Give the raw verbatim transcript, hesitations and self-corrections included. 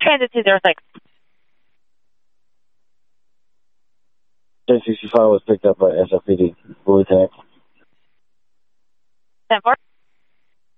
Transit two zero six. ten sixty-five was picked up by S F P D. Lieutenant. ten four.